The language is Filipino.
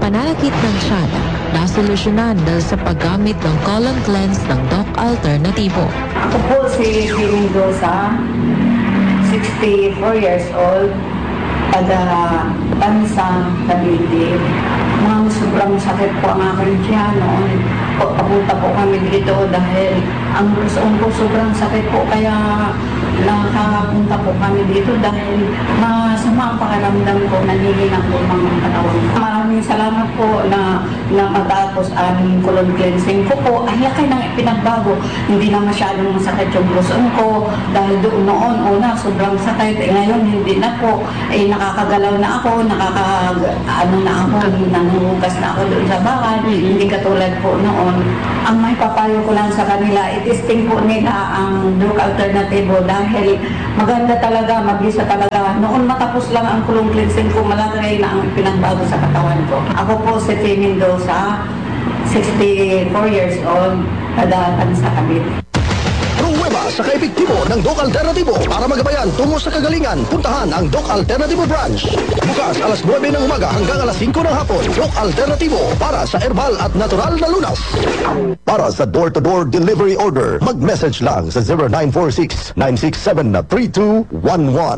pananakit ng tiyan nasolusyonan dahil sa paggamit ng colon cleanse ng Doc Alternativo. Ako po si Mendoza, 64 years old, taga Tansang, Cavite. Sobrang sakit po ang aking tiyan noon. Papunta po kami dito dahil ang pusoon ko sobrang sakit po kaya nakapunta po kami dito dahil masama ang pakiramdam ko, nanihina po mga katawan. Maraming salamat po na matapos ang colon cleansing ko po. Ang laki ng pinagbago. Hindi na masyadong masakit yung pusoon ko dahil doon noon, una, sobrang sakit. Ngayon, hindi na po. Nakakagalaw na ako, nanuhugas na ako doon sa bahay. Hindi katulad po noon. Ang may papayo ko lang sa kanila, itesting po nila ang Doc Alternativo dahil maganda talaga, mabisa talaga. Noon matapos lang ang colon cleansing ko, malaki na ang pinagbago sa katawan ko. Ako po si Mendoza, 64 years old, kadatan sa Cavite. Pruweba sa kaepektibo ng Doc Alternativo para magabayan tungo sa kagalingan. Puntahan ang Doc Alternativo branch. Bukas alas 9 ng umaga hanggang alas 5 ng hapon. Doc Alternativo para sa herbal at natural na lunas. Para sa door-to-door delivery order, mag-message lang sa 0946-967-3211.